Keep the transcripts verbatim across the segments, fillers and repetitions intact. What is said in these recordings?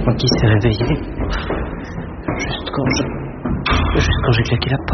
Moi qui s'est réveillé juste quand je... juste quand j'ai claqué la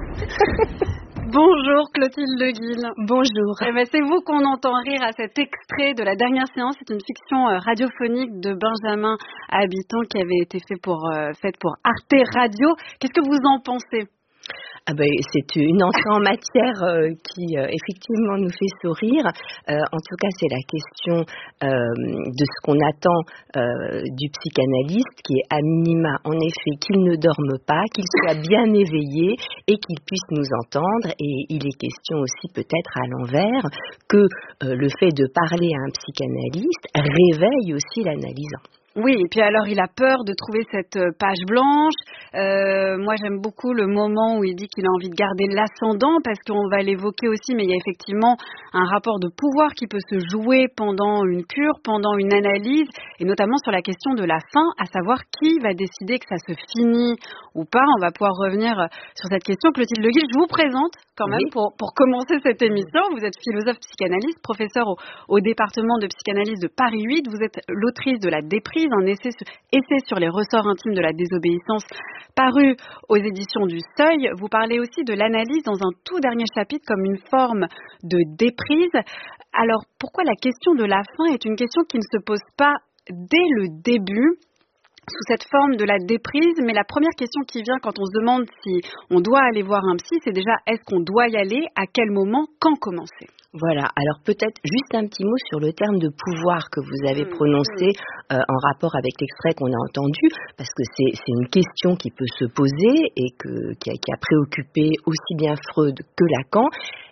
porte. Bonjour Clotilde Le Guil. Bonjour. Eh ben, c'est vous qu'on entend rire à cet extrait de la dernière séance. C'est une fiction euh, radiophonique de Benjamin Habitant qui avait été fait pour, euh, faite pour Arte Radio. Qu'est-ce que vous en pensez ? Ah ben, c'est une entrée en matière euh, qui euh, effectivement nous fait sourire. Euh, en tout cas, c'est la question euh, de ce qu'on attend euh, du psychanalyste, qui est à minima, en effet, qu'il ne dorme pas, qu'il soit bien éveillé et qu'il puisse nous entendre. Et il est question aussi peut-être à l'envers que euh, le fait de parler à un psychanalyste réveille aussi l'analysant. Oui, et puis alors il a peur de trouver cette page blanche. Euh, moi j'aime beaucoup le moment où il dit qu'il a envie de garder l'ascendant parce qu'on va l'évoquer aussi, mais il y a effectivement un rapport de pouvoir qui peut se jouer pendant une cure, pendant une analyse, et notamment sur la question de la fin, à savoir qui va décider que ça se finit ou pas. On va pouvoir revenir sur cette question. Clotilde Le Guil, je vous présente quand même Oui. pour, pour commencer cette émission. Vous êtes philosophe psychanalyste, professeur au, au département de psychanalyse de Paris huit. Vous êtes l'autrice de La Déprise, un essai, essai sur les ressorts intimes de la désobéissance paru aux éditions du Seuil. Vous parlez aussi de l'analyse dans un tout dernier chapitre comme une forme de déprise. Alors, pourquoi la question de la fin est une question qui ne se pose pas dès le début sous cette forme de la déprise, mais la première question qui vient quand on se demande si on doit aller voir un psy, c'est déjà est-ce qu'on doit y aller, à quel moment, quand commencer ? Voilà, alors peut-être juste un petit mot sur le terme de pouvoir que vous avez prononcé euh, en rapport avec l'extrait qu'on a entendu, parce que c'est, c'est une question qui peut se poser et que, qui, a, qui a préoccupé aussi bien Freud que Lacan.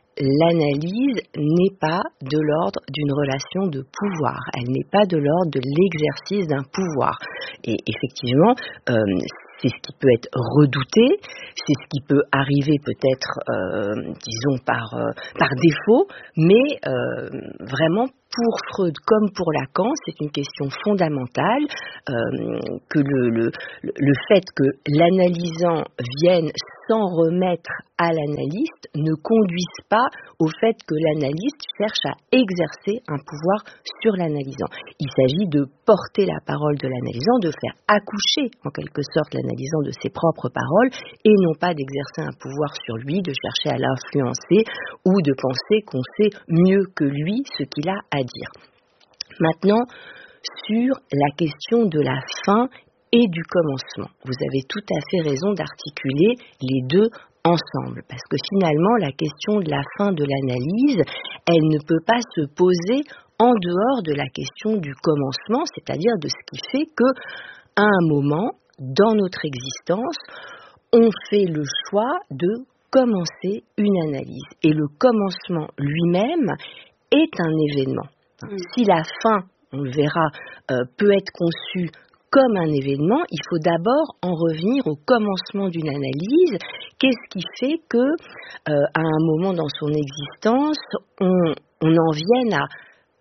L'analyse n'est pas de l'ordre d'une relation de pouvoir, elle n'est pas de l'ordre de l'exercice d'un pouvoir. Et effectivement, euh, c'est ce qui peut être redouté, c'est ce qui peut arriver peut-être, euh, disons, par, euh, par défaut, mais euh, vraiment pour Freud comme pour Lacan, c'est une question fondamentale, euh, que le, le, le fait que l'analysant vienne sans remettre à l'analyste ne conduise pas au fait que l'analyste cherche à exercer un pouvoir sur l'analysant. Il s'agit de porter la parole de l'analysant, de faire accoucher en quelque sorte l'analysant de ses propres paroles et non pas d'exercer un pouvoir sur lui, de chercher à l'influencer ou de penser qu'on sait mieux que lui ce qu'il a à dire. Maintenant, sur la question de la fin et du commencement, vous avez tout à fait raison d'articuler les deux ensemble, parce que finalement la question de la fin de l'analyse, elle ne peut pas se poser en dehors de la question du commencement, c'est-à-dire de ce qui fait que, à un moment, dans notre existence, on fait le choix de commencer une analyse. Et le commencement lui-même est un événement. Mmh. Si la fin, on le verra, euh, peut être conçue comme un événement, il faut d'abord en revenir au commencement d'une analyse. Qu'est-ce qui fait que, euh, à un moment dans son existence, on, on en vienne à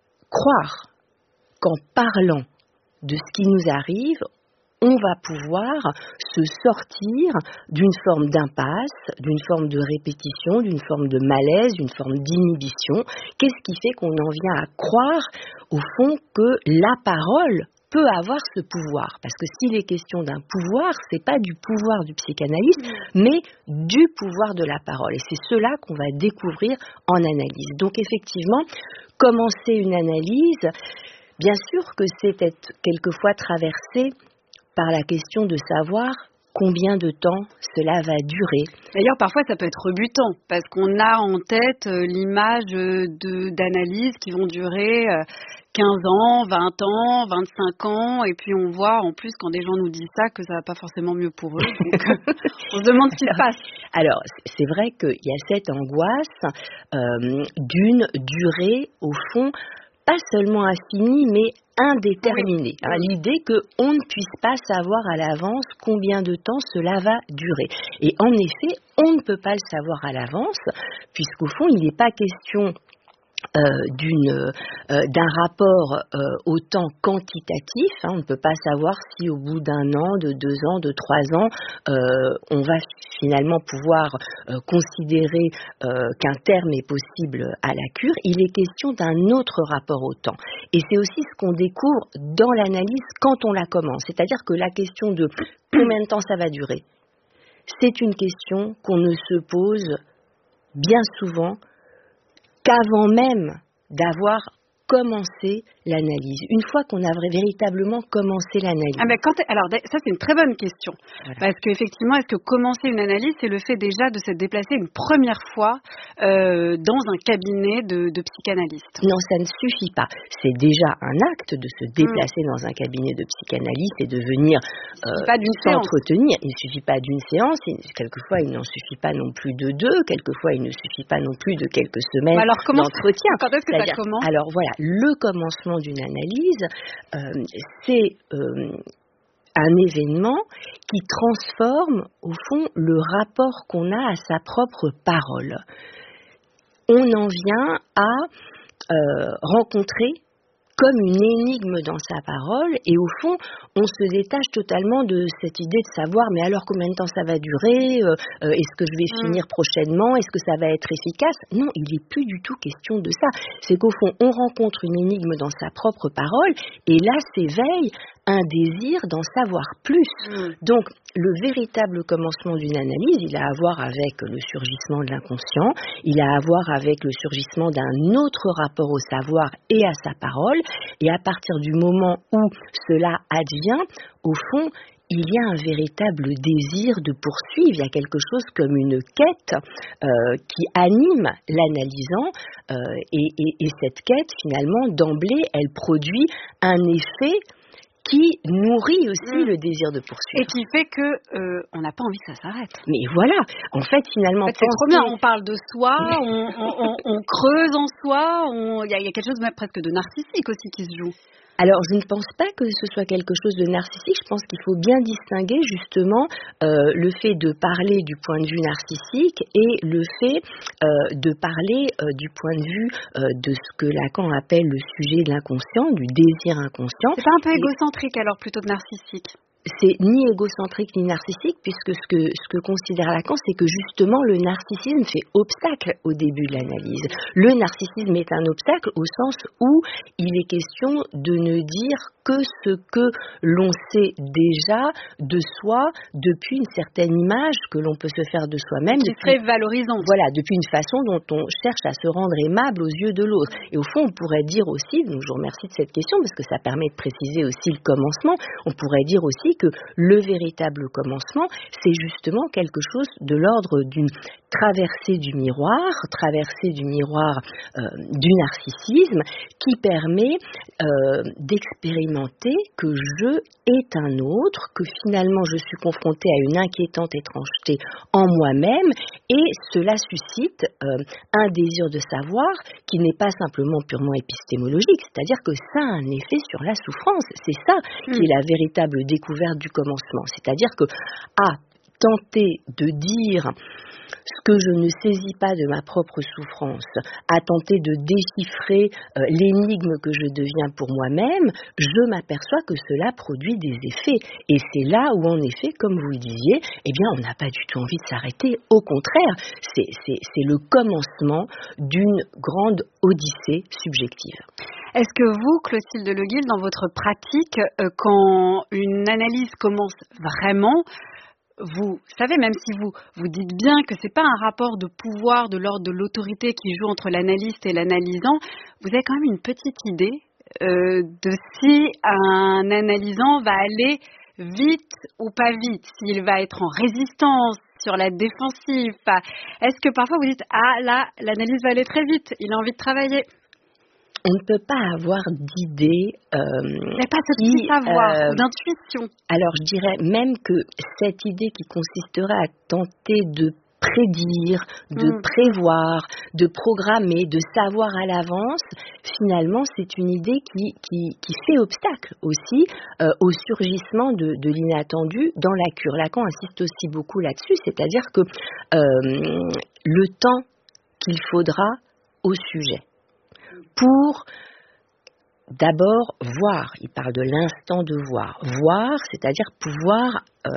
croire qu'en parlant de ce qui nous arrive, on va pouvoir se sortir d'une forme d'impasse, d'une forme de répétition, d'une forme de malaise, d'une forme d'inhibition. Qu'est-ce qui fait qu'on en vient à croire, au fond, que la parole peut avoir ce pouvoir? Parce que s'il est question d'un pouvoir, c'est pas du pouvoir du psychanalyste, mais du pouvoir de la parole. Et c'est cela qu'on va découvrir en analyse. Donc effectivement, commencer une analyse, bien sûr que c'est quelquefois traversé par la question de savoir combien de temps cela va durer. D'ailleurs, parfois, ça peut être rebutant, parce qu'on a en tête euh, l'image de, d'analyses qui vont durer euh, quinze ans, vingt ans, vingt-cinq ans, et puis on voit en plus quand des gens nous disent ça que ça va pas forcément mieux pour eux. Donc, on se demande ce qui se passe. Alors, c'est vrai qu'il y a cette angoisse euh, d'une durée, au fond, pas seulement infinie, mais indéterminée. Oui. Hein, l'idée qu'on ne puisse pas savoir à l'avance combien de temps cela va durer. Et en effet, on ne peut pas le savoir à l'avance, puisqu'au fond, il n'est pas question Euh, d'une, euh, d'un rapport euh, autant quantitatif, hein, on ne peut pas savoir si au bout d'un an, de deux ans, de trois ans, euh, on va finalement pouvoir euh, considérer euh, qu'un terme est possible à la cure. Il est question d'un autre rapport au temps. Et c'est aussi ce qu'on découvre dans l'analyse quand on la commence. C'est-à-dire que la question de combien de temps ça va durer, c'est une question qu'on ne se pose bien souvent qu'avant même d'avoir commencé l'analyse. Une fois qu'on a véritablement commencé l'analyse. Ah ben quand alors ça c'est une très bonne question. Voilà. Parce qu'effectivement, est-ce que commencer une analyse, c'est le fait déjà de se déplacer une première fois euh, dans un cabinet de, de psychanalyste? Non, ça ne suffit pas. C'est déjà un acte de se déplacer mmh. dans un cabinet de psychanalyste et de venir euh, s'entretenir. Il ne suffit pas d'une séance. Quelquefois, il n'en suffit pas non plus de deux. Quelquefois, il ne suffit pas non plus de quelques semaines alors, comment d'entretien. Quand est-ce que ça commence? Alors voilà, le commencement d'une analyse, euh, c'est euh, un événement qui transforme, au fond, le rapport qu'on a à sa propre parole. On en vient à euh, rencontrer comme une énigme dans sa parole, et au fond, on se détache totalement de cette idée de savoir, mais alors combien de temps ça va durer, euh, euh, est-ce que je vais mmh. finir prochainement, est-ce que ça va être efficace? Non, il n'est plus du tout question de ça. C'est qu'au fond, on rencontre une énigme dans sa propre parole, et là s'éveille un désir d'en savoir plus. Mmh. Donc, le véritable commencement d'une analyse, il a à voir avec le surgissement de l'inconscient, il a à voir avec le surgissement d'un autre rapport au savoir et à sa parole, et à partir du moment où cela advient, au fond, il y a un véritable désir de poursuivre, il y a quelque chose comme une quête euh, qui anime l'analysant, euh, et, et, et cette quête, finalement, d'emblée, elle produit un effet qui nourrit aussi mmh. le désir de poursuivre. Et qui fait que euh, on n'a pas envie que ça s'arrête. Mais voilà, en fait, finalement... En fait, c'est trop bien, on parle de soi, on, on, on, on creuse en soi, il y, y a quelque chose même presque de narcissique aussi qui se joue. Alors, je ne pense pas que ce soit quelque chose de narcissique. Je pense qu'il faut bien distinguer justement euh, le fait de parler du point de vue narcissique et le fait euh, de parler euh, du point de vue euh, de ce que Lacan appelle le sujet de l'inconscient, du désir inconscient. C'est pas un peu égocentrique alors, plutôt que narcissique? C'est ni égocentrique ni narcissique, puisque ce que, ce que considère Lacan, c'est que justement le narcissisme fait obstacle au début de l'analyse. Le narcissisme est un obstacle au sens où il est question de ne dire que ce que l'on sait déjà de soi depuis une certaine image que l'on peut se faire de soi-même. Qui serait valorisante. Voilà, depuis une façon dont on cherche à se rendre aimable aux yeux de l'autre. Et au fond, on pourrait dire aussi, donc je vous remercie de cette question, parce que ça permet de préciser aussi le commencement, on pourrait dire aussi que le véritable commencement, c'est justement quelque chose de l'ordre d'une traversée du miroir, traversée du miroir euh, du narcissisme, qui permet euh, d'expérimenter que je est un autre, que finalement je suis confrontée à une inquiétante étrangeté en moi-même, et cela suscite euh, un désir de savoir qui n'est pas simplement purement épistémologique, c'est-à-dire que ça a un effet sur la souffrance. C'est ça mmh. qui est la véritable découverte du commencement, c'est-à-dire que à tenter de dire ce que je ne saisis pas de ma propre souffrance, à tenter de déchiffrer euh, l'énigme que je deviens pour moi-même, je m'aperçois que cela produit des effets. Et c'est là où, en effet, comme vous le disiez, eh bien, on n'a pas du tout envie de s'arrêter. Au contraire, c'est, c'est, c'est le commencement d'une grande odyssée subjective. Est-ce que vous, Clotilde Leguil, dans votre pratique, euh, quand une analyse commence vraiment, vous savez, même si vous, vous dites bien que ce n'est pas un rapport de pouvoir de l'ordre de l'autorité qui joue entre l'analyste et l'analysant, vous avez quand même une petite idée euh, de si un analysant va aller vite ou pas vite, s'il va être en résistance, sur la défensive. Est-ce que parfois vous dites « Ah là, l'analyse va aller très vite, il a envie de travailler ». On ne peut pas avoir d'idée. Euh, Il n'y a pas ce petit savoir, euh, d'intuition. Alors, je dirais même que cette idée qui consisterait à tenter de prédire, de mmh. prévoir, de programmer, de savoir à l'avance, finalement, c'est une idée qui, qui, qui fait obstacle aussi euh, au surgissement de, de l'inattendu dans la cure. Lacan insiste aussi beaucoup là-dessus, c'est-à-dire que euh, le temps qu'il faudra au sujet pour d'abord voir. Il parle de l'instant de voir. Voir, c'est-à-dire pouvoir euh,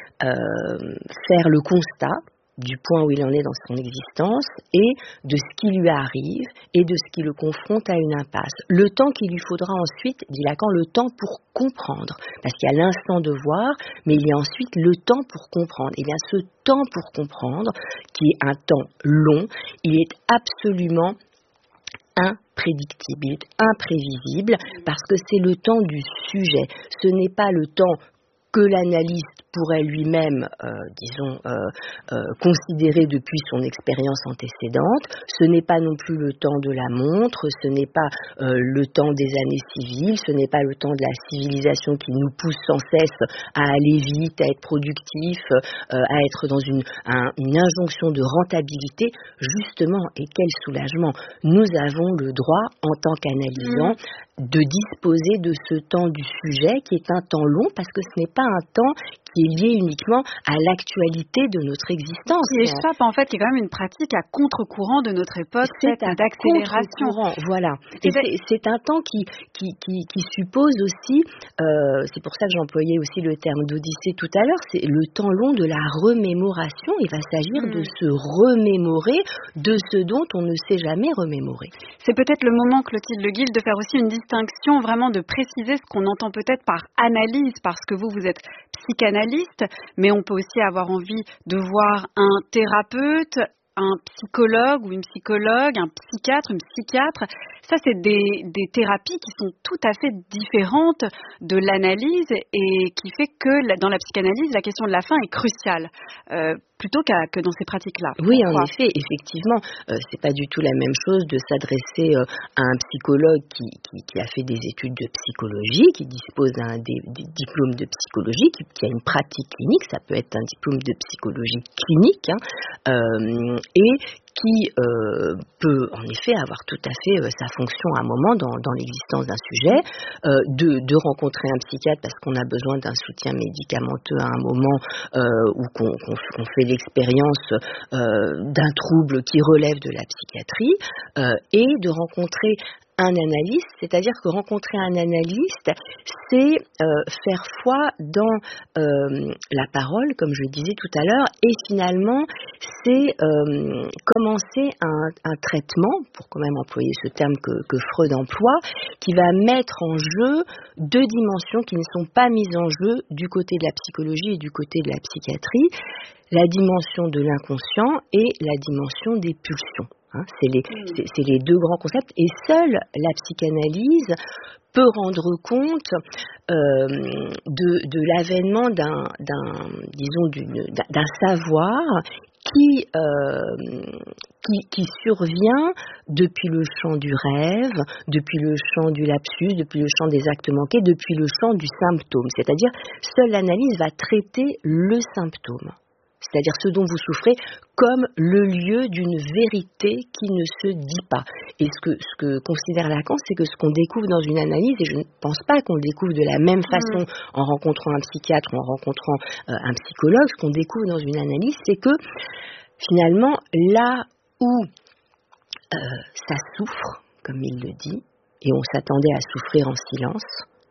euh, faire le constat du point où il en est dans son existence et de ce qui lui arrive et de ce qui le confronte à une impasse. Le temps qu'il lui faudra ensuite, dit Lacan, le temps pour comprendre. Parce qu'il y a l'instant de voir, mais il y a ensuite le temps pour comprendre. Et bien ce temps pour comprendre, qui est un temps long, il est absolument imprédictible, il est imprévisible, parce que c'est le temps du sujet. Ce n'est pas le temps que l'analyste pourrait lui-même, euh, disons, euh, euh, considérer depuis son expérience antécédente. Ce n'est pas non plus le temps de la montre, ce n'est pas euh, le temps des années civiles, ce n'est pas le temps de la civilisation qui nous pousse sans cesse à aller vite, à être productif, euh, à être dans une, un, une injonction de rentabilité. Justement, et quel soulagement, nous avons le droit, en tant qu'analysants, mmh. de disposer de ce temps du sujet qui est un temps long, parce que ce n'est pas un temps qui est lié uniquement à l'actualité de notre existence. Qui échappe en fait, qui est quand même une pratique à contre-courant de notre époque, c'est un d'accélération. Voilà. Et c'est, c'est un temps qui, qui, qui, qui suppose aussi, euh, c'est pour ça que j'employais aussi le terme d'odyssée tout à l'heure, c'est le temps long de la remémoration. Il va s'agir mmh. de se remémorer de ce dont on ne s'est jamais remémoré. C'est peut-être le moment, Clotilde Le Guil, de faire aussi une distinction, vraiment de préciser ce qu'on entend peut-être par analyse, parce que vous, vous êtes psychanalyste, mais on peut aussi avoir envie de voir un thérapeute, un psychologue ou une psychologue, un psychiatre, une psychiatre. Ça, c'est des, des thérapies qui sont tout à fait différentes de l'analyse et qui fait que dans la psychanalyse, la question de la fin est cruciale. Euh, plutôt qu'à, que dans ces pratiques-là. Oui, Pourquoi? En effet, effectivement, euh, c'est pas du tout la même chose de s'adresser euh, à un psychologue qui, qui, qui a fait des études de psychologie, qui dispose d'un des, des diplômes de psychologie, qui, qui a une pratique clinique, ça peut être un diplôme de psychologie clinique, hein, euh, et qui euh, peut en effet avoir tout à fait euh, sa fonction à un moment dans, dans l'existence d'un sujet, euh, de, de rencontrer un psychiatre parce qu'on a besoin d'un soutien médicamenteux à un moment euh, ou qu'on, qu'on, qu'on fait l'expérience euh, d'un trouble qui relève de la psychiatrie, euh, et de rencontrer un analyste, c'est-à-dire que rencontrer un analyste, c'est euh, faire foi dans euh, la parole, comme je le disais tout à l'heure, et finalement, c'est euh, commencer un, un traitement, pour quand même employer ce terme que, que Freud emploie, qui va mettre en jeu deux dimensions qui ne sont pas mises en jeu du côté de la psychologie et du côté de la psychiatrie, la dimension de l'inconscient et la dimension des pulsions. Hein, c'est, les, mmh. c'est, c'est les deux grands concepts, et seule la psychanalyse peut rendre compte euh, de, de l'avènement d'un, d'un, disons, d'une, d'un, d'un savoir qui, euh, qui, qui survient depuis le champ du rêve, depuis le champ du lapsus, depuis le champ des actes manqués, depuis le champ du symptôme. C'est-à-dire, seule l'analyse va traiter le symptôme. C'est-à-dire ce dont vous souffrez, comme le lieu d'une vérité qui ne se dit pas. Et ce que, ce que considère Lacan, c'est que ce qu'on découvre dans une analyse, et je ne pense pas qu'on le découvre de la même façon mmh. en rencontrant un psychiatre ou en rencontrant euh, un psychologue, ce qu'on découvre dans une analyse, c'est que finalement, là où euh, ça souffre, comme il le dit, et on s'attendait à souffrir en silence,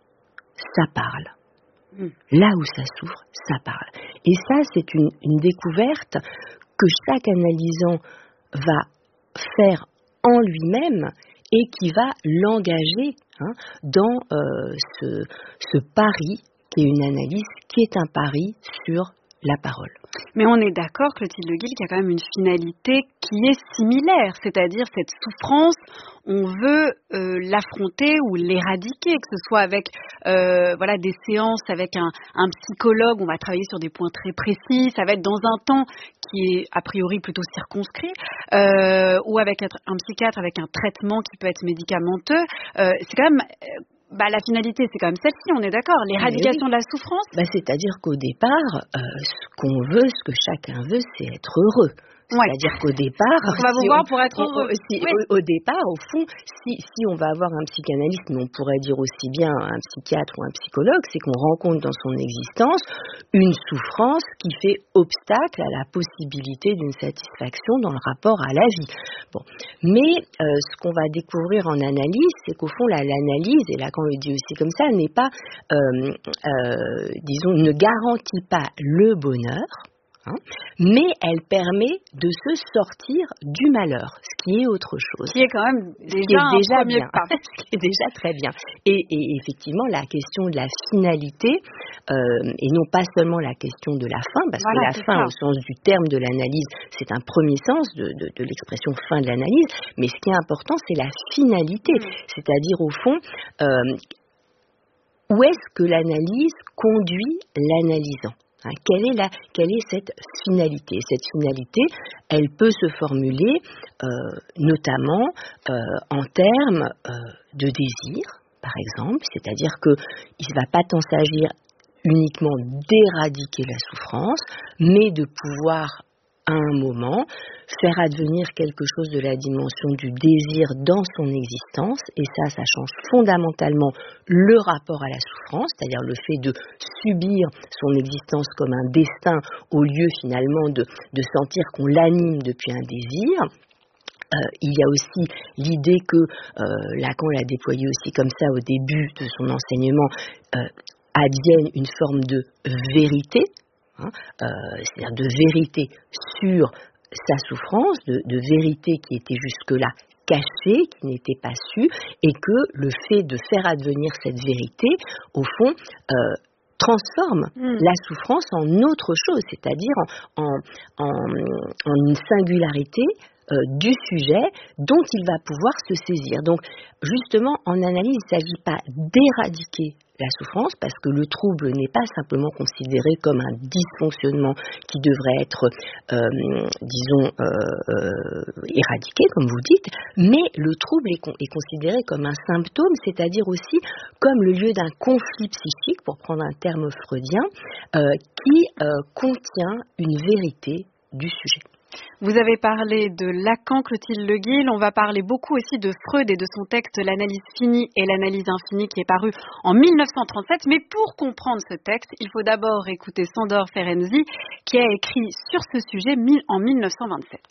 ça parle. Là où ça souffre, ça parle. Et ça, c'est une, une découverte que chaque analysant va faire en lui-même et qui va l'engager hein, dans euh, ce, ce pari qui est une analyse, qui est un pari sur la parole. Mais on est d'accord, Clotilde Le Guil, qu'il y a quand même une finalité qui est similaire, c'est-à-dire cette souffrance, on veut euh, l'affronter ou l'éradiquer, que ce soit avec euh, voilà, des séances avec un, un psychologue, on va travailler sur des points très précis, ça va être dans un temps qui est a priori plutôt circonscrit, euh, ou avec un, un psychiatre avec un traitement qui peut être médicamenteux. Euh, c'est quand même... Euh, Bah, la finalité, c'est quand même celle-ci, on est d'accord, l'éradication oui. de la souffrance. Bah, c'est-à-dire qu'au départ, euh, ce qu'on veut, ce que chacun veut, c'est être heureux. C'est-à-dire qu'au départ, on va vous si voir on, pour être heureux. On, si, oui. au, au départ, au fond, si, si on va avoir un psychanalyste, mais on pourrait dire aussi bien un psychiatre ou un psychologue, c'est qu'on rencontre dans son existence une souffrance qui fait obstacle à la possibilité d'une satisfaction dans le rapport à la vie. Bon, mais euh, ce qu'on va découvrir en analyse, c'est qu'au fond, la, l'analyse, et Lacan le dit aussi comme ça, n'est pas, euh, euh, disons, ne garantit pas le bonheur. Hein, mais elle permet de se sortir du malheur, ce qui est autre chose. Ce qui est quand même déjà, est un déjà premier bien. pas. Ce qui est déjà très bien. Et, et effectivement, la question de la finalité, euh, et non pas seulement la question de la fin, parce voilà, que la fin, ça. Au sens du terme de l'analyse, c'est un premier sens de, de, de l'expression fin de l'analyse, mais ce qui est important, c'est la finalité. Mmh. C'est-à-dire, au fond, euh, où est-ce que l'analyse conduit l'analysant ? Hein, quelle est la, quelle est cette finalité ? Cette finalité, elle peut se formuler euh, notamment euh, en termes euh, de désir, par exemple, c'est-à-dire que il ne va pas tant s'agir uniquement d'éradiquer la souffrance, mais de pouvoir à un moment, faire advenir quelque chose de la dimension du désir dans son existence, et ça, ça change fondamentalement le rapport à la souffrance, c'est-à-dire le fait de subir son existence comme un destin, au lieu finalement de, de sentir qu'on l'anime depuis un désir. Euh, il y a aussi l'idée que, euh, Lacan l'a déployé aussi comme ça au début de son enseignement, euh, advienne une forme de vérité, Hein, euh, c'est-à-dire de vérité sur sa souffrance, de, de vérité qui était jusque-là cachée, qui n'était pas sue, et que le fait de faire advenir cette vérité, au fond, euh, transforme mmh. la souffrance en autre chose, c'est-à-dire en, en, en, en une singularité euh, du sujet dont il va pouvoir se saisir. Donc, justement, en analyse, il ne s'agit pas d'éradiquer la souffrance, parce que le trouble n'est pas simplement considéré comme un dysfonctionnement qui devrait être, euh, disons, euh, euh, éradiqué, comme vous dites, mais le trouble est, con- est considéré comme un symptôme, c'est-à-dire aussi comme le lieu d'un conflit psychique, pour prendre un terme freudien, euh, qui euh, contient une vérité du sujet. Vous avez parlé de Lacan, Clotilde Le Guil. On va parler beaucoup aussi de Freud et de son texte « L'analyse finie et l'analyse infinie » qui est paru en mille neuf cent trente-sept. Mais pour comprendre ce texte, il faut d'abord écouter Sándor Ferenczi qui a écrit sur ce sujet en mille neuf cent vingt-sept.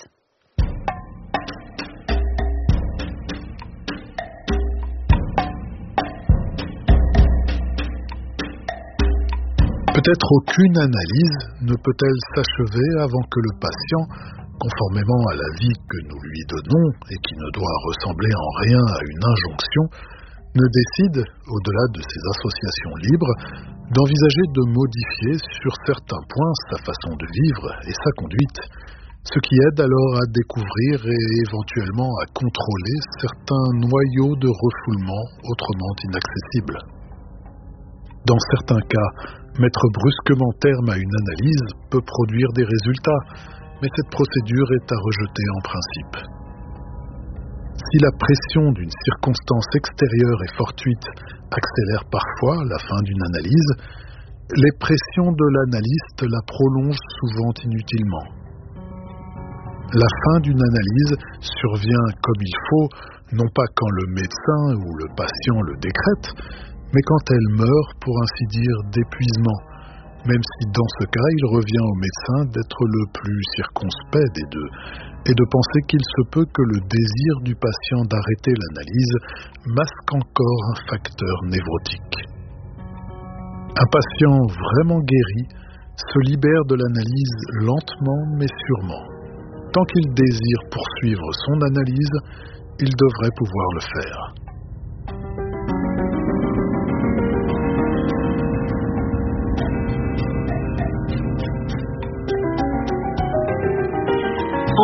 Peut-être aucune analyse ne peut-elle s'achever avant que le patient, conformément à la vie que nous lui donnons et qui ne doit ressembler en rien à une injonction, ne décide, au-delà de ses associations libres, d'envisager de modifier sur certains points sa façon de vivre et sa conduite, ce qui aide alors à découvrir et éventuellement à contrôler certains noyaux de refoulement autrement inaccessibles. Dans certains cas, mettre brusquement terme à une analyse peut produire des résultats, mais cette procédure est à rejeter en principe. Si la pression d'une circonstance extérieure et fortuite accélère parfois la fin d'une analyse, les pressions de l'analyste la prolongent souvent inutilement. La fin d'une analyse survient comme il faut, non pas quand le médecin ou le patient le décrète, mais quand elle meurt, pour ainsi dire, d'épuisement, même si dans ce cas, il revient au médecin d'être le plus circonspect des deux, et de penser qu'il se peut que le désir du patient d'arrêter l'analyse masque encore un facteur névrotique. Un patient vraiment guéri se libère de l'analyse lentement mais sûrement. Tant qu'il désire poursuivre son analyse, il devrait pouvoir le faire. En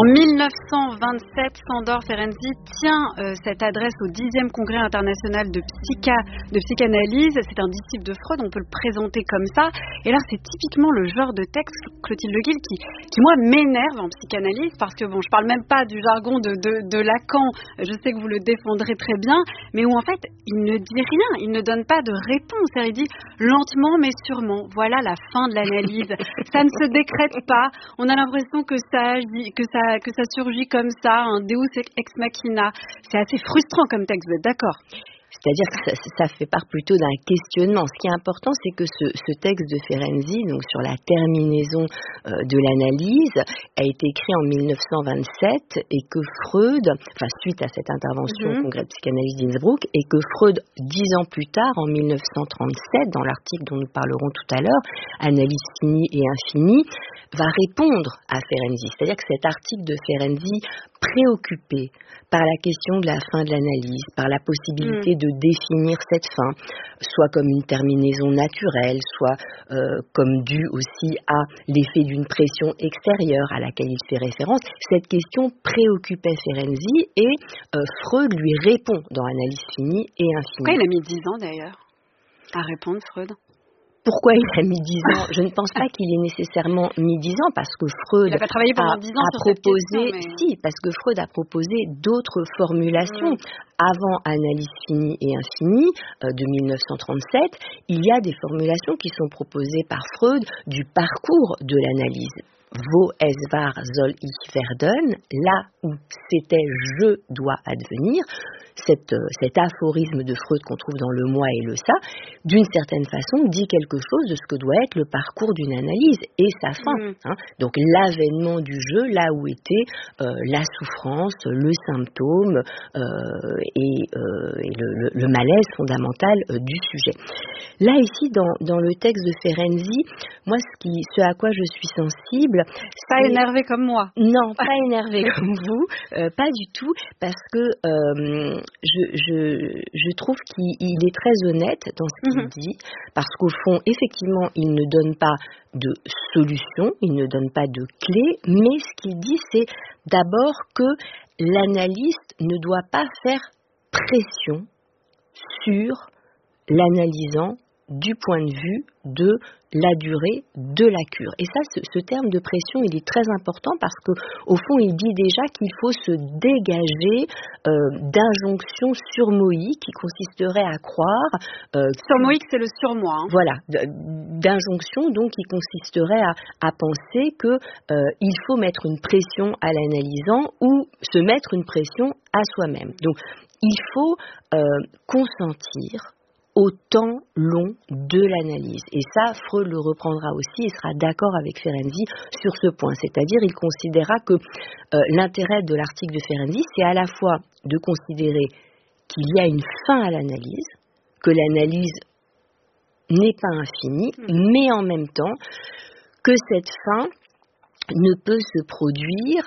En mille neuf cent vingt-sept, Sándor Ferenczi tient euh, cette adresse au dixième congrès international de, psycha, de psychanalyse. C'est un disciple de Freud, on peut le présenter comme ça. Et là, c'est typiquement le genre de texte, Clotilde Leguil, qui, qui moi, m'énerve en psychanalyse, parce que bon, je parle même pas du jargon de, de, de Lacan, je sais que vous le défendrez très bien, mais où en fait, il ne dit rien, il ne donne pas de réponse. Il dit lentement mais sûrement, voilà la fin de l'analyse. Ça ne se décrète pas, on a l'impression que ça, que ça que ça surgit comme ça, un deus ex machina. C'est assez frustrant comme texte, vous êtes d'accord ? C'est-à-dire que ça, ça fait part plutôt d'un questionnement. Ce qui est important, c'est que ce, ce texte de Ferenczi, donc sur la terminaison euh, de l'analyse, a été écrit en mille neuf cent vingt-sept et que Freud, enfin suite à cette intervention mm-hmm. au congrès de psychanalyse d'Innsbruck, et que Freud, dix ans plus tard, en mille neuf cent trente-sept, dans l'article dont nous parlerons tout à l'heure, Analyse finie et infinie, va répondre à Ferenczi. C'est-à-dire que cet article de Ferenczi, préoccupé par la question de la fin de l'analyse, par la possibilité mm. de définir cette fin, soit comme une terminaison naturelle, soit euh, comme due aussi à l'effet d'une pression extérieure à laquelle il fait référence. Cette question préoccupait Ferenczi et euh, Freud lui répond dans Analyse finie et infinie. Pourquoi il a mis dix ans d'ailleurs à répondre, Freud ? Pourquoi il a mis dix ans ? Je ne pense pas qu'il ait nécessairement mis dix ans, parce que Freud il a, pas travaillé pendant a, dix ans a sur proposé, cette question, mais... si, parce que Freud a proposé d'autres formulations. Mmh. Avant Analyse finie et infinie euh, de mille neuf cent trente-sept, il y a des formulations qui sont proposées par Freud du parcours de l'analyse. Wo es war soll ich werden, là où c'était je dois advenir. Cette, cet aphorisme de Freud qu'on trouve dans Le Moi et le Ça, d'une certaine façon, dit quelque chose de ce que doit être le parcours d'une analyse et sa fin. Mmh. Hein. Donc l'avènement du jeu, là où était euh, la souffrance, le symptôme euh, et, euh, et le, le, le malaise fondamental euh, du sujet. Là, ici, dans, dans le texte de Ferenczi, moi, ce, qui, ce à quoi je suis sensible... Pas énervé comme moi. Non, pas énervé comme vous, euh, pas du tout, parce que... Euh, Je, je, je trouve qu'il est très honnête dans ce qu'il mmh. dit, parce qu'au fond, effectivement, il ne donne pas de solution, il ne donne pas de clé, mais ce qu'il dit, c'est d'abord que l'analyste ne doit pas faire pression sur l'analysant du point de vue de la durée de la cure. Et ça, ce, ce terme de pression, il est très important parce que, au fond, il dit déjà qu'il faut se dégager euh, d'injonctions surmoïques qui consisteraient à croire... Euh, surmoïque, c'est le surmoi. Hein. Voilà, d'injonctions donc qui consisteraient à, à penser que euh, il faut mettre une pression à l'analysant ou se mettre une pression à soi-même. Donc, il faut euh, consentir au temps long de l'analyse. Et ça, Freud le reprendra aussi et sera d'accord avec Ferenczi sur ce point. C'est-à-dire, il considérera que euh, l'intérêt de l'article de Ferenczi, c'est à la fois de considérer qu'il y a une fin à l'analyse, que l'analyse n'est pas infinie, mais en même temps que cette fin ne peut se produire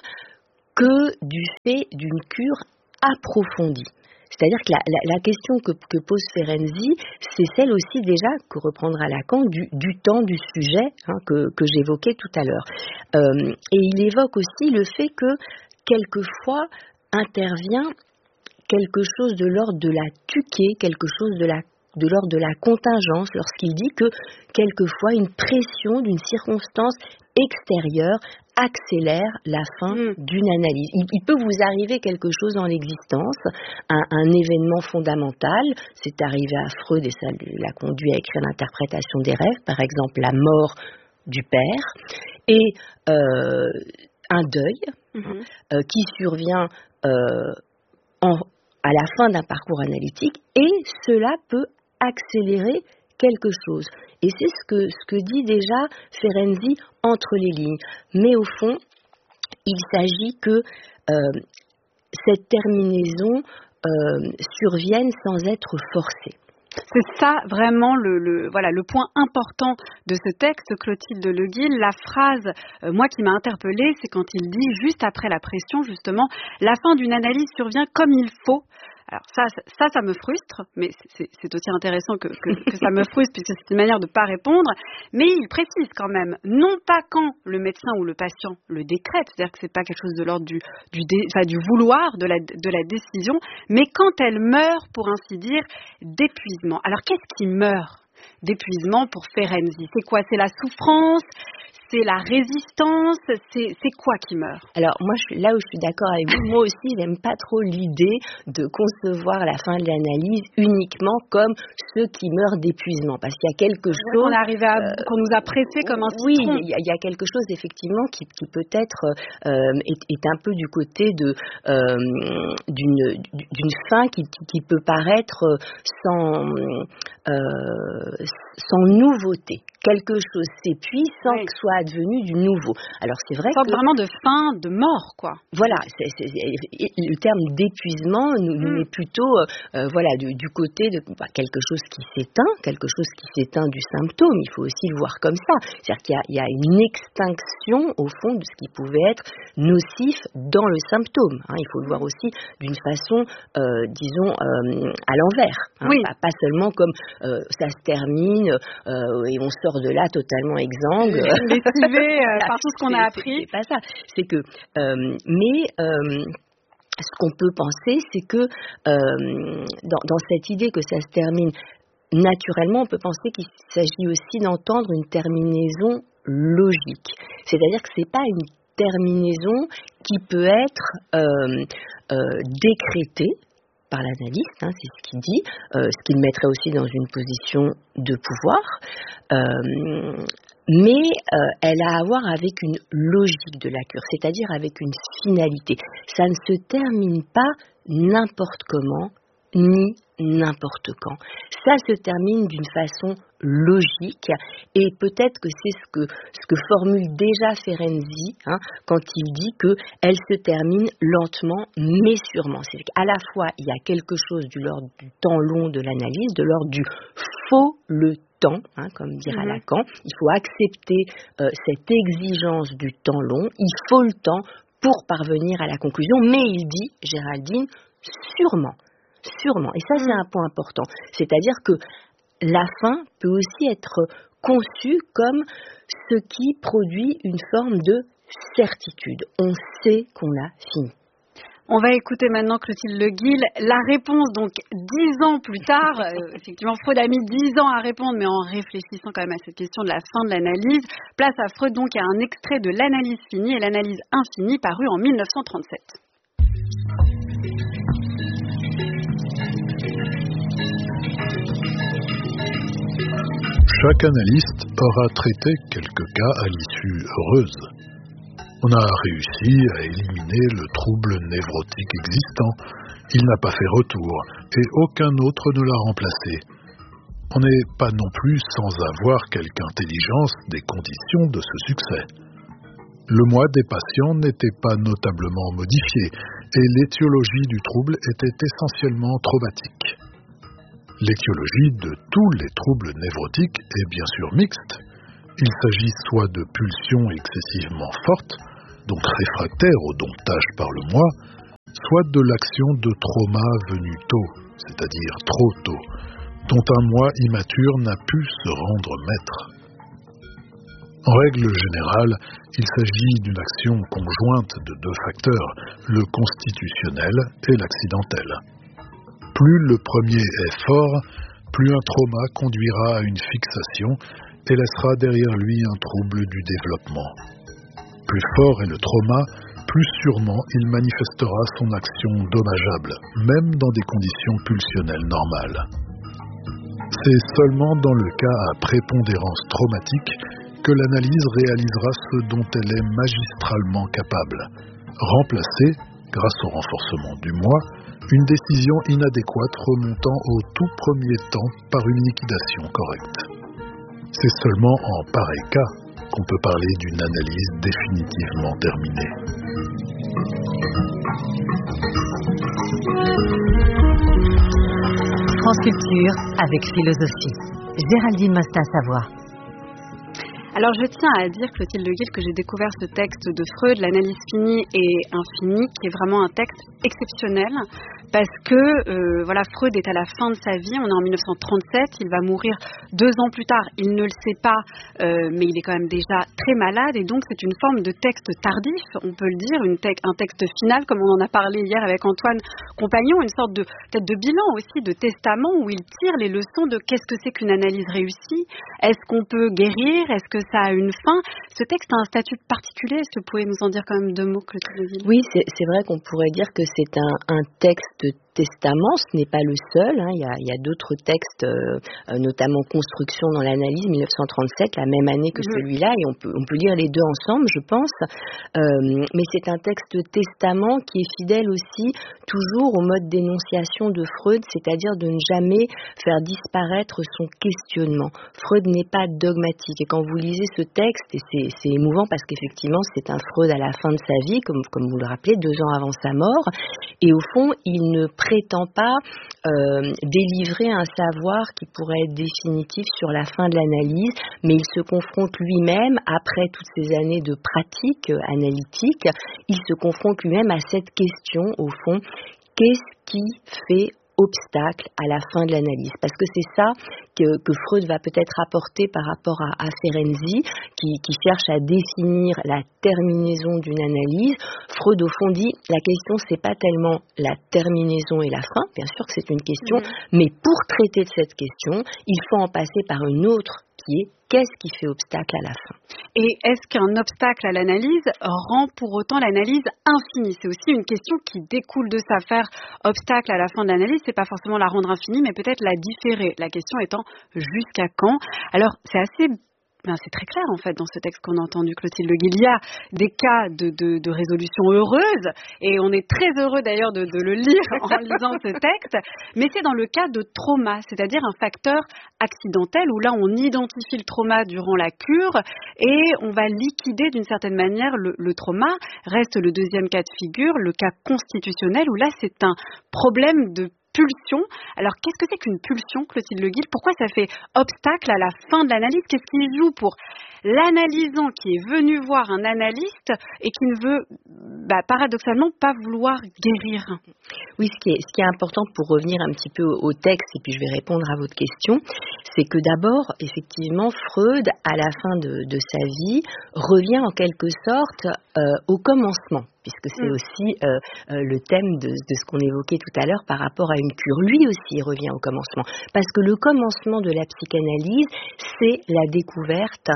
que du fait d'une cure approfondie. C'est-à-dire que la, la, la question que, que pose Ferenczi, c'est celle aussi déjà que reprendra Lacan du, du temps du sujet hein, que, que j'évoquais tout à l'heure. Euh, et il évoque aussi le fait que quelquefois intervient quelque chose de l'ordre de la tuquée, quelque chose de la de l'ordre de la contingence, lorsqu'il dit que quelquefois une pression d'une circonstance extérieure accélère la fin mmh. d'une analyse. Il, il peut vous arriver quelque chose dans l'existence, un, un événement fondamental, c'est arrivé à Freud et ça l'a conduit à écrire l'interprétation des rêves, par exemple la mort du père, et euh, un deuil mmh. euh, qui survient euh, en, à la fin d'un parcours analytique, et cela peut accélérer quelque chose. Et c'est ce que, ce que dit déjà Ferenczi entre les lignes. Mais au fond, il s'agit que euh, cette terminaison euh, survienne sans être forcée. C'est ça vraiment le, le, voilà, le point important de ce texte, Clotilde Leguil. La phrase, euh, moi qui m'a interpellée, c'est quand il dit, juste après la pression, justement, la fin d'une analyse survient comme il faut, Alors ça, ça, ça me frustre, mais c'est, c'est aussi intéressant que, que, que ça me frustre puisque c'est une manière de ne pas répondre. Mais il précise quand même, non pas quand le médecin ou le patient le décrète, c'est-à-dire que c'est pas quelque chose de l'ordre du, du, dé, enfin, du vouloir, de la, de la décision, mais quand elle meurt, pour ainsi dire, d'épuisement. Alors qu'est-ce qui meurt d'épuisement pour Ferenczi? C'est quoi? C'est la souffrance? C'est la résistance, c'est, c'est quoi qui meurt? Alors moi, je suis, là où je suis d'accord avec vous, moi aussi, j'aime pas trop l'idée de concevoir la fin de l'analyse uniquement comme ceux qui meurent d'épuisement, parce qu'il y a quelque chose... On est arrivé à, euh, qu'on nous a pressé comme un citron. Oui, il y, il y a quelque chose effectivement qui, qui peut-être euh, est, est un peu du côté de euh, d'une, d'une fin qui, qui, qui peut paraître sans, euh, sans nouveauté. Quelque chose s'épuise sans oui. que soit advenu du nouveau. Alors c'est vrai sans que... vraiment de fin, de mort, quoi. Voilà, c'est, c'est, c'est, le terme d'épuisement nous, nous mm. met plutôt euh, voilà, du, du côté de bah, quelque chose qui s'éteint, quelque chose qui s'éteint du symptôme. Il faut aussi le voir comme ça. C'est-à-dire qu'il y a, il y a une extinction, au fond, de ce qui pouvait être nocif dans le symptôme. Hein. Il faut le voir aussi d'une façon, euh, disons, euh, à l'envers. Hein. Oui. Pas, pas seulement comme euh, ça se termine euh, et on sort de là totalement exsangue. Lessivé euh, par tout ce qu'on c'est, a appris. C'est, c'est pas ça. C'est que, euh, mais euh, ce qu'on peut penser, c'est que euh, dans, dans cette idée que ça se termine naturellement, on peut penser qu'il s'agit aussi d'entendre une terminaison logique. C'est-à-dire que c'est pas une terminaison qui peut être euh, euh, décrétée par l'analyste, hein, c'est ce qu'il dit, euh, ce qu'il mettrait aussi dans une position de pouvoir, euh, mais euh, elle a à voir avec une logique de la cure, c'est-à-dire avec une finalité. Ça ne se termine pas n'importe comment, ni n'importe quand. Ça se termine d'une façon logique et peut-être que c'est ce que, ce que formule déjà Ferenczi hein, quand il dit qu'elle se termine lentement mais sûrement. C'est qu'à la fois il y a quelque chose du l'ordre du temps long de l'analyse, de l'ordre du faut le temps, hein, comme dira mmh. Lacan. Il faut accepter euh, cette exigence du temps long, il faut le temps pour parvenir à la conclusion, mais il dit, Géraldine, sûrement. Sûrement. Et ça, c'est un point important. C'est-à-dire que la fin peut aussi être conçue comme ce qui produit une forme de certitude. On sait qu'on a fini. On va écouter maintenant Clotilde Le Guil. La réponse, donc, dix ans plus tard, euh, effectivement, Freud a mis dix ans à répondre, mais en réfléchissant quand même à cette question de la fin de l'analyse. Place à Freud, donc, à un extrait de L'analyse finie et l'analyse infinie, paru en mille neuf cent trente-sept. Chaque analyste aura traité quelques cas à l'issue heureuse. On a réussi à éliminer le trouble névrotique existant, il n'a pas fait retour, et aucun autre ne l'a remplacé. On n'est pas non plus sans avoir quelque intelligence des conditions de ce succès. Le moi des patients n'était pas notablement modifié, et l'étiologie du trouble était essentiellement traumatique. L'étiologie de tous les troubles névrotiques est bien sûr mixte. Il s'agit soit de pulsions excessivement fortes, donc réfractaires au domptage par le moi, soit de l'action de trauma venu tôt, c'est-à-dire trop tôt, dont un moi immature n'a pu se rendre maître. En règle générale, il s'agit d'une action conjointe de deux facteurs, le constitutionnel et l'accidentel. Plus le premier est fort, plus un trauma conduira à une fixation et laissera derrière lui un trouble du développement. Plus fort est le trauma, plus sûrement il manifestera son action dommageable, même dans des conditions pulsionnelles normales. C'est seulement dans le cas à prépondérance traumatique que l'analyse réalisera ce dont elle est magistralement capable, remplacer, grâce au renforcement du moi, une décision inadéquate remontant au tout premier temps par une liquidation correcte. C'est seulement en pareil cas qu'on peut parler d'une analyse définitivement terminée. France Culture avec philosophie. Géraldine Mastin-Savoie. Alors je tiens à dire, Clotilde Le Guil, que j'ai découvert ce texte de Freud, l'analyse finie et infinie, qui est vraiment un texte exceptionnel, parce que euh, voilà, Freud est à la fin de sa vie, on est en mille neuf cent trente-sept, il va mourir deux ans plus tard, il ne le sait pas, euh, mais il est quand même déjà très malade, et donc c'est une forme de texte tardif, on peut le dire, une te- un texte final, comme on en a parlé hier avec Antoine Compagnon, une sorte de, peut-être de bilan aussi, de testament, où il tire les leçons de qu'est-ce que c'est qu'une analyse réussie, est-ce qu'on peut guérir, est-ce que ça a une fin. Ce texte a un statut particulier, est-ce que vous pouvez nous en dire quand même deux mots, Clotilde Le Guil? Oui, c'est, c'est vrai qu'on pourrait dire que c'est un, un texte testament, ce n'est pas le seul, hein. il, y a, il y a d'autres textes, euh, notamment Construction dans l'analyse, mille neuf cent trente-sept, la même année que mmh. celui-là, et on peut, on peut lire les deux ensemble, je pense, euh, mais c'est un texte testament qui est fidèle aussi toujours au mode d'énonciation de Freud, c'est-à-dire de ne jamais faire disparaître son questionnement. Freud n'est pas dogmatique, et quand vous lisez ce texte, et c'est, c'est émouvant parce qu'effectivement c'est un Freud à la fin de sa vie, comme, comme vous le rappelez, deux ans avant sa mort, et au fond il ne prétend pas euh, délivrer un savoir qui pourrait être définitif sur la fin de l'analyse, mais il se confronte lui-même, après toutes ces années de pratique euh, analytique, il se confronte lui-même à cette question, au fond, qu'est-ce qui fait obstacle à la fin de l'analyse, parce que c'est ça que, que Freud va peut-être apporter par rapport à, à Ferenczi, qui, qui cherche à définir la terminaison d'une analyse. Freud au fond dit la question c'est pas tellement la terminaison et la fin, bien sûr que c'est une question, mmh. mais pour traiter de cette question, il faut en passer par une autre qui est qu'est-ce qui fait obstacle à la fin. Et est-ce qu'un obstacle à l'analyse rend pour autant l'analyse infinie? C'est aussi une question qui découle de ça. Faire obstacle à la fin de l'analyse, c'est pas forcément la rendre infinie, mais peut-être la différer. La question étant jusqu'à quand? Alors, c'est assez... Ben, c'est très clair en fait dans ce texte qu'on a entendu, Clotilde Le Guil. Il y a des cas de, de, de résolution heureuse, et on est très heureux d'ailleurs de, de le lire en lisant ce texte, mais c'est dans le cas de trauma, c'est-à-dire un facteur accidentel où là on identifie le trauma durant la cure et on va liquider d'une certaine manière le, le trauma. Reste le deuxième cas de figure, le cas constitutionnel, où là c'est un problème de pulsion. Alors, qu'est-ce que c'est qu'une pulsion, Clotilde Le Guil? Pourquoi ça fait obstacle à la fin de l'analyse? Qu'est-ce qui joue pour l'analysant qui est venu voir un analyste et qui ne veut, bah, paradoxalement, pas vouloir guérir? Oui, ce qui est, ce qui est important pour revenir un petit peu au, au texte, et puis je vais répondre à votre question, c'est que d'abord, effectivement, Freud, à la fin de, de sa vie, revient en quelque sorte euh, au commencement, puisque c'est mmh. aussi euh, euh, le thème de, de ce qu'on évoquait tout à l'heure par rapport à une cure. Lui aussi revient au commencement, parce que le commencement de la psychanalyse, c'est la découverte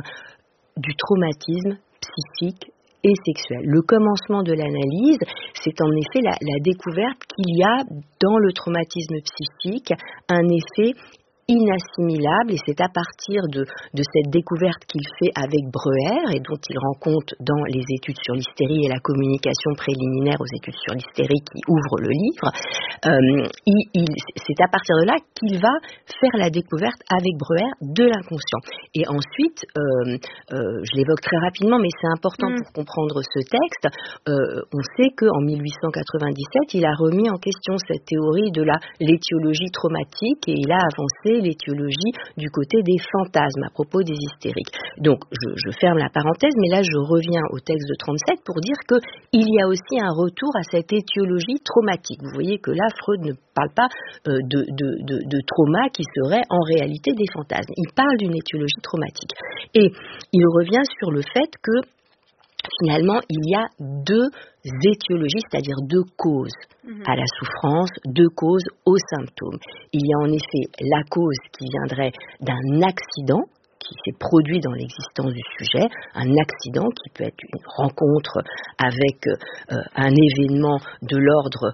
du traumatisme psychique et sexuel. Le commencement de l'analyse, c'est en effet la, la découverte qu'il y a dans le traumatisme psychique un effet inassimilable, et c'est à partir de, de cette découverte qu'il fait avec Breuer, et dont il rend compte dans les études sur l'hystérie et la communication préliminaire aux études sur l'hystérie qui ouvrent le livre, euh, il, il, c'est à partir de là qu'il va faire la découverte avec Breuer de l'inconscient. Et ensuite, euh, euh, je l'évoque très rapidement, mais c'est important mmh. pour comprendre ce texte, euh, on sait qu'en dix-huit cent quatre-vingt-dix-sept, il a remis en question cette théorie de la l'étiologie traumatique, et il a avancé l'étiologie du côté des fantasmes à propos des hystériques. Donc, je, je ferme la parenthèse, mais là, je reviens au texte de trente-sept pour dire qu'il y a aussi un retour à cette étiologie traumatique. Vous voyez que là, Freud ne parle pas euh, de, de, de, de trauma qui serait en réalité des fantasmes. Il parle d'une étiologie traumatique. Et il revient sur le fait que finalement, il y a deux étiologies, c'est-à-dire deux causes mmh. à la souffrance, deux causes aux symptômes. Il y a en effet la cause qui viendrait d'un accident qui s'est produit dans l'existence du sujet, un accident qui peut être une rencontre avec euh, un événement de l'ordre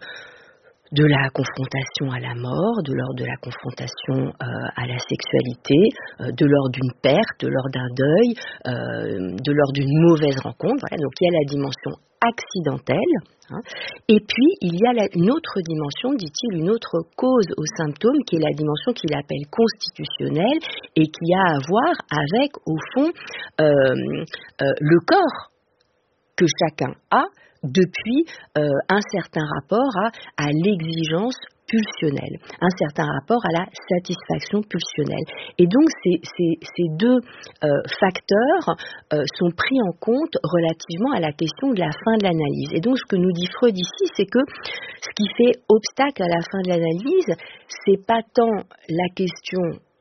de la confrontation à la mort, de l'ordre de la confrontation euh, à la sexualité, euh, de l'ordre d'une perte, de l'ordre d'un deuil, euh, de l'ordre d'une mauvaise rencontre. Voilà, donc il y a la dimension accidentelle, hein, et puis il y a la, une autre dimension, dit-il, une autre cause aux symptômes, qui est la dimension qu'il appelle constitutionnelle, et qui a à voir avec, au fond, euh, euh, le corps que chacun a, depuis euh, un certain rapport à, à l'exigence pulsionnelle, un certain rapport à la satisfaction pulsionnelle. Et donc ces, ces, ces deux euh, facteurs euh, sont pris en compte relativement à la question de la fin de l'analyse. Et donc ce que nous dit Freud ici, c'est que ce qui fait obstacle à la fin de l'analyse, c'est pas tant la question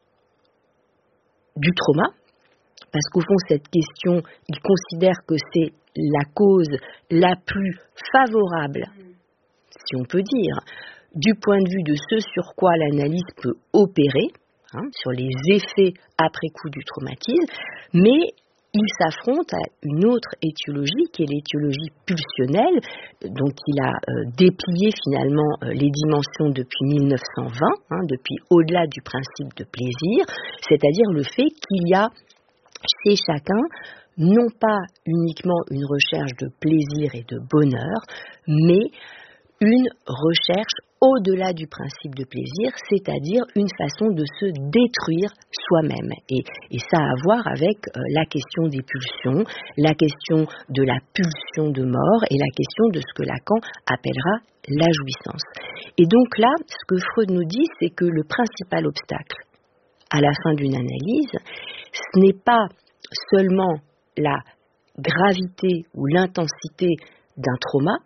du trauma, parce qu'au fond cette question, il considère que c'est la cause la plus favorable, si on peut dire, du point de vue de ce sur quoi l'analyse peut opérer, hein, sur les effets après coup du traumatisme, mais il s'affronte à une autre étiologie qui est l'étiologie pulsionnelle, dont il a euh, déplié finalement euh, les dimensions depuis mille neuf cent vingt, hein, depuis au-delà du principe de plaisir, c'est-à-dire le fait qu'il y a chez chacun non pas uniquement une recherche de plaisir et de bonheur, mais une recherche au-delà du principe de plaisir, c'est-à-dire une façon de se détruire soi-même. Et, et ça a à voir avec euh, la question des pulsions, la question de la pulsion de mort et la question de ce que Lacan appellera la jouissance. Et donc là, ce que Freud nous dit, c'est que le principal obstacle à la fin d'une analyse, ce n'est pas seulement la gravité ou l'intensité d'un trauma,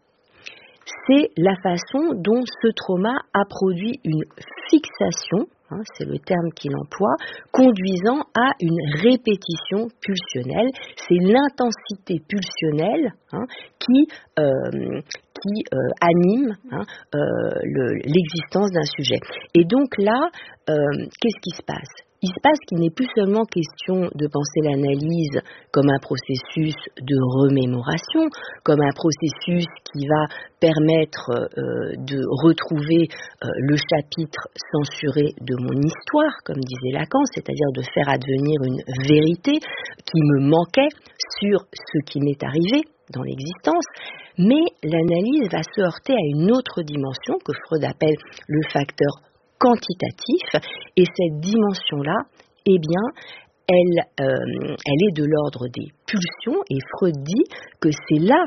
c'est la façon dont ce trauma a produit une fixation, hein, c'est le terme qu'il emploie, conduisant à une répétition pulsionnelle. C'est l'intensité pulsionnelle hein, qui, euh, qui euh, anime hein, euh, le, l'existence d'un sujet. Et donc là, euh, qu'est-ce qui se passe ? Il se passe qu'il n'est plus seulement question de penser l'analyse comme un processus de remémoration, comme un processus qui va permettre euh, de retrouver euh, le chapitre censuré de mon histoire, comme disait Lacan, c'est-à-dire de faire advenir une vérité qui me manquait sur ce qui m'est arrivé dans l'existence, mais l'analyse va se heurter à une autre dimension que Freud appelle le facteur quantitatif, et cette dimension-là, eh bien, elle, euh, elle est de l'ordre des pulsions, et Freud dit que c'est là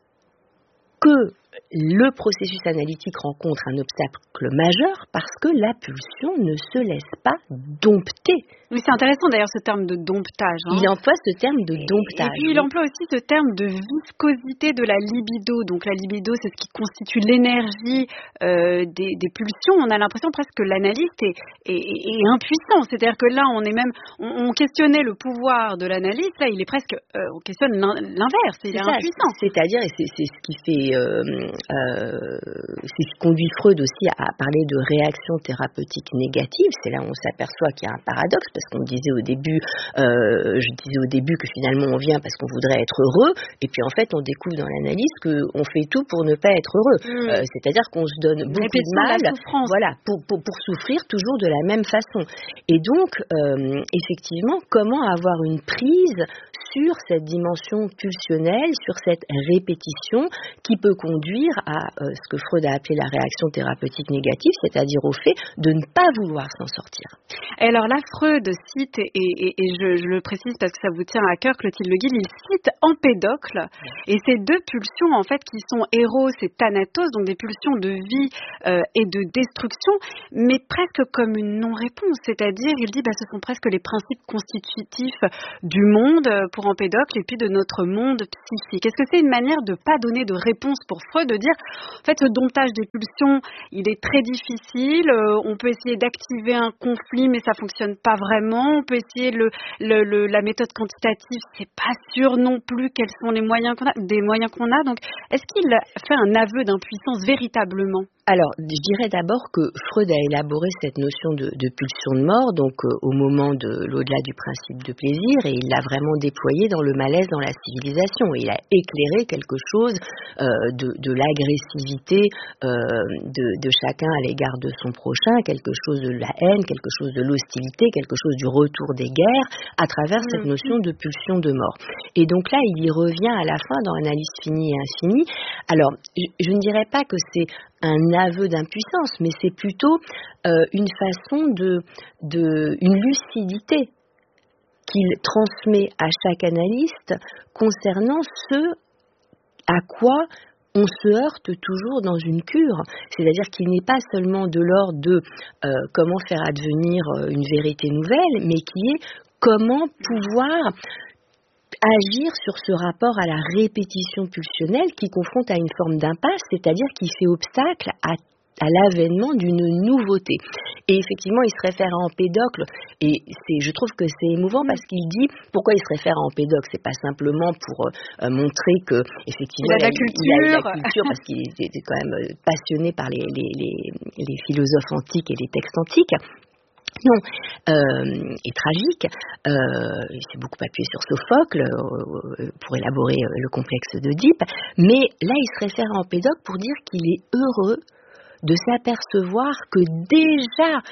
que le processus analytique rencontre un obstacle majeur, parce que la pulsion ne se laisse pas dompter. Oui, c'est intéressant d'ailleurs ce terme de domptage. Hein. Il emploie ce terme de domptage. Et puis il emploie aussi ce terme de viscosité de la libido. Donc la libido, c'est ce qui constitue l'énergie euh, des, des pulsions. On a l'impression presque que l'analyste est, est, est impuissant. C'est-à-dire que là, on est même, on, on questionnait le pouvoir de l'analyste. Là, il est presque, euh, on questionne l'inverse. Il est, est impuissant. C'est-à-dire, et c'est, c'est ce qui fait, euh, euh, c'est ce qui conduit Freud aussi à parler de réaction thérapeutique négative. C'est là où on s'aperçoit qu'il y a un paradoxe. Parce qu'on disait au début, euh, je disais au début que finalement on vient parce qu'on voudrait être heureux, et puis en fait on découvre dans l'analyse qu'on fait tout pour ne pas être heureux. Mmh. Euh, c'est-à-dire qu'on se donne beaucoup de mal, voilà, pour, pour, pour souffrir toujours de la même façon. Et donc, euh, effectivement, comment avoir une prise sur cette dimension pulsionnelle, sur cette répétition qui peut conduire à euh, ce que Freud a appelé la réaction thérapeutique négative, c'est-à-dire au fait de ne pas vouloir s'en sortir. Et alors là, Freud cite, et, et, et je, je le précise parce que ça vous tient à cœur, Clotilde Le Guil, il cite Empédocle, et ces deux pulsions en fait qui sont Eros et Thanatos, donc des pulsions de vie euh, et de destruction, mais presque comme une non-réponse, c'est-à-dire il dit bah, ce sont presque les principes constitutifs du monde pour Empédocle et puis de notre monde psychique. Est-ce que c'est une manière de ne pas donner de réponse pour Freud, de dire en fait ce domptage des pulsions il est très difficile, euh, on peut essayer d'activer un conflit mais ça fonctionne pas vraiment, on peut essayer le, le, le, la méthode quantitative, c'est pas sûr non plus quels sont les moyens qu'on a, des moyens qu'on a, donc est-ce qu'il fait un aveu d'impuissance véritablement ? Alors, je dirais d'abord que Freud a élaboré cette notion de, de pulsion de mort, donc euh, au moment de l'au-delà du principe de plaisir, et il l'a vraiment déployé dans le malaise dans la civilisation. Il a éclairé quelque chose euh, de, de l'agressivité euh, de, de chacun à l'égard de son prochain, quelque chose de la haine, quelque chose de l'hostilité, quelque chose du retour des guerres, à travers cette notion de pulsion de mort. Et donc là, il y revient à la fin dans Analyse finie et infinie. Alors, je, je ne dirais pas que c'est un aveu d'impuissance, mais c'est plutôt euh, une façon de, de, une lucidité qu'il transmet à chaque analyste concernant ce à quoi on se heurte toujours dans une cure. C'est-à-dire qu'il n'est pas seulement de l'ordre de euh, comment faire advenir une vérité nouvelle, mais qui est comment pouvoir agir sur ce rapport à la répétition pulsionnelle qui confronte à une forme d'impasse, c'est-à-dire qui fait obstacle à à l'avènement d'une nouveauté. Et effectivement, il se réfère à Empédocle, et c'est, je trouve que c'est émouvant parce qu'il dit, pourquoi il se réfère à Empédocle ? C'est pas simplement pour euh, montrer que, effectivement, il a, il, a, il a eu la culture, parce qu'il était quand même passionné par les, les, les, les philosophes antiques et les textes antiques. Non, euh, et tragique, euh, il s'est beaucoup appuyé sur Sophocle euh, pour élaborer euh, le complexe d'Oedipe, mais là il se réfère à Empédocle pour dire qu'il est heureux de s'apercevoir que déjà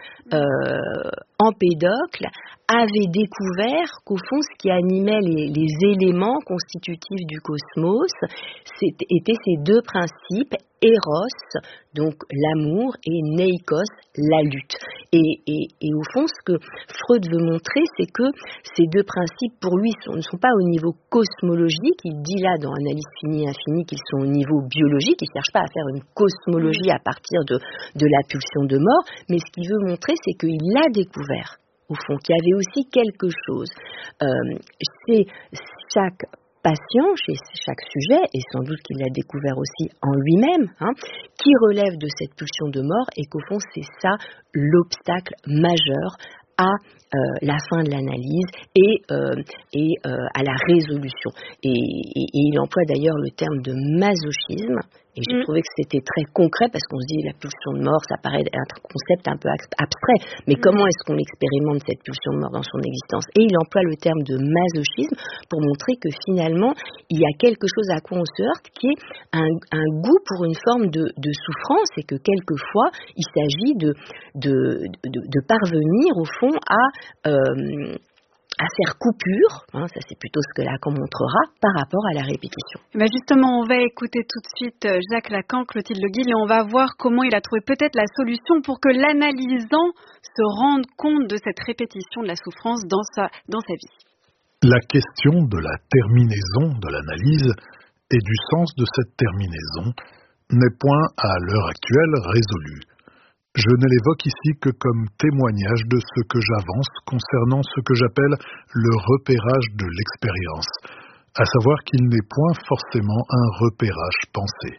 euh, Empédocle avait découvert qu'au fond ce qui animait les, les éléments constitutifs du cosmos étaient ces deux principes, Eros, donc l'amour, et Neikos, la lutte. Et, et, et au fond, ce que Freud veut montrer, c'est que ces deux principes, pour lui, sont, ne sont pas au niveau cosmologique. Il dit là, dans Analyse finie et infinie, qu'ils sont au niveau biologique. Il ne cherche pas à faire une cosmologie à partir de, de la pulsion de mort. Mais ce qu'il veut montrer, c'est qu'il a découvert, au fond, qu'il y avait aussi quelque chose. Euh, c'est chaque patient, chez chaque sujet, et sans doute qu'il l'a découvert aussi en lui-même, hein, qui relève de cette pulsion de mort, et qu'au fond c'est ça l'obstacle majeur à euh, la fin de l'analyse et, euh, et euh, à la résolution. Et, et, et il emploie d'ailleurs le terme de masochisme, et j'ai mmh. trouvé que c'était très concret, parce qu'on se dit la pulsion de mort, ça paraît être un concept un peu abstrait, mais mmh. comment est-ce qu'on expérimente cette pulsion de mort dans son existence ? Et il emploie le terme de masochisme pour montrer que finalement, il y a quelque chose à quoi on se heurte, qui est un, un goût pour une forme de, de souffrance, et que quelquefois, il s'agit de, de, de, de parvenir, au fond, à... Euh, à faire coupure, hein, ça c'est plutôt ce que Lacan montrera, par rapport à la répétition. Ben justement, on va écouter tout de suite Jacques Lacan, Clotilde Le Guil, et on va voir comment il a trouvé peut-être la solution pour que l'analysant se rende compte de cette répétition de la souffrance dans sa, dans sa vie. La question de la terminaison de l'analyse et du sens de cette terminaison n'est point à l'heure actuelle résolue. Je ne l'évoque ici que comme témoignage de ce que j'avance concernant ce que j'appelle le repérage de l'expérience, à savoir qu'il n'est point forcément un repérage pensé.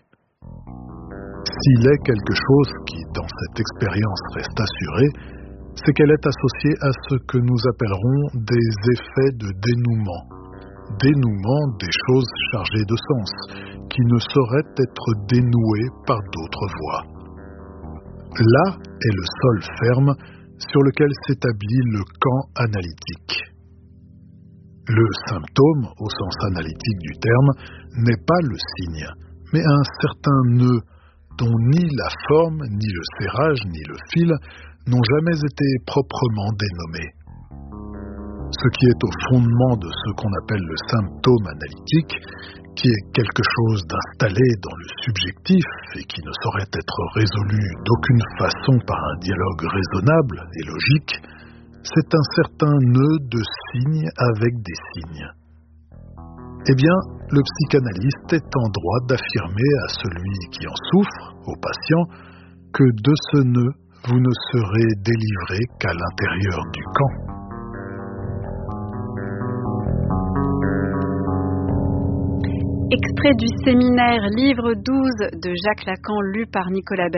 S'il est quelque chose qui, dans cette expérience, reste assuré, c'est qu'elle est associée à ce que nous appellerons des effets de dénouement, dénouement des choses chargées de sens, qui ne sauraient être dénouées par d'autres voies. Là est le sol ferme sur lequel s'établit le camp analytique. Le symptôme, au sens analytique du terme, n'est pas le signe, mais un certain nœud dont ni la forme, ni le serrage, ni le fil n'ont jamais été proprement dénommés. Ce qui est au fondement de ce qu'on appelle le symptôme analytique, qui est quelque chose d'installé dans le subjectif et qui ne saurait être résolu d'aucune façon par un dialogue raisonnable et logique, c'est un certain nœud de signes avec des signes. Eh bien, le psychanalyste est en droit d'affirmer à celui qui en souffre, au patient, que de ce nœud, vous ne serez délivré qu'à l'intérieur du camp. Extrait du séminaire Livre douze de Jacques Lacan, lu par Nicolas